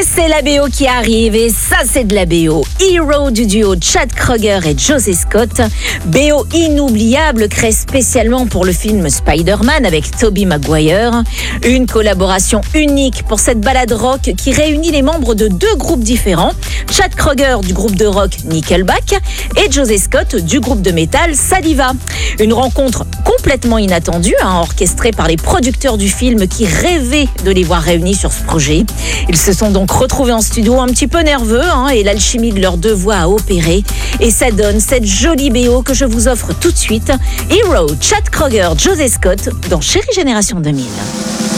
c'est la BO qui arrive et ça c'est de la BO. Hero du duo Chad Kroeger et Josey Scott. BO inoubliable créée spécialement pour le film Spider-Man avec Tobey Maguire. Une collaboration unique pour cette balade rock qui réunit les membres de deux groupes différents. Chad Kroeger du groupe de rock Nickelback et Josey Scott du groupe de métal Saliva. Une rencontre complètement inattendue, orchestrée par les producteurs du film qui rêvaient de les voir réunis sur ce projet. Ils se sont donc retrouvés en studio un petit peu nerveux et l'alchimie de leurs deux voix a opéré. Et ça donne cette jolie BO que je vous offre tout de suite. Hero, Chad Kroeger, Josey Scott dans Chérie Génération 2000.